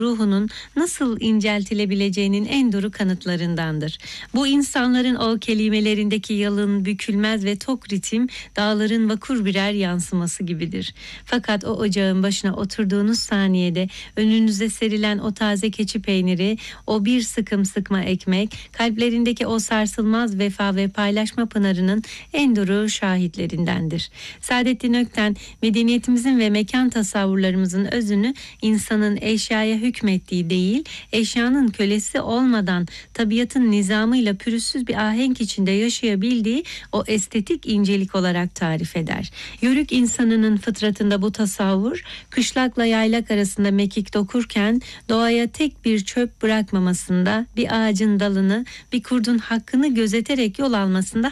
ruhunun nasıl inceltilebileceğinin en doğru kanıtlarındandır. Bu insanların o kelimelerindeki yalın, bükülmez ve tok ritim dağların vakur birer yansıması gibidir. Fakat o ocağın başına oturduğunuz saniyede önünüze serilen o taze keçi peyniri, o bir sıkım sıkma ekmek, kalplerindeki o sarsılmaz vefa ve paylaşma pınarının en doğru şahitlerindendir. Saadettin Ökten, medeniyetimizin ve mekan tasavvurlarımızın özünü insanın eşyaya hükmettiği değil, eşyanın kölesi olmadan tabiatın nizamıyla pürüzsüz bir ahenk içinde yaşayabildiği o estetik incelik olarak tarif eder. Yörük insanının fıtratında bu tasavvur, kışlakla yaylak arasında mekik dokurken doğaya tek bir çöp bırakmamasında, bir ağacın dalını, bir kurdun hakkını gözeterek yol almasında